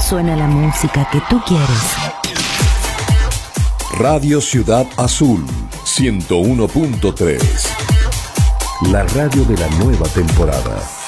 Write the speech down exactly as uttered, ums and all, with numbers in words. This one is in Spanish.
suena la música que tú quieres. Radio Ciudad Azul, ciento uno punto tres. La radio de la nueva temporada.